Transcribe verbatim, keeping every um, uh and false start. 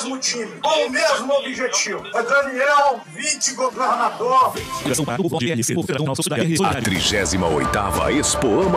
mesmo time, com o mesmo objetivo. É Daniel, vice-governador. Direção para o G L C, Povo Federal, Nossa Cidade, A trigésima oitava Expo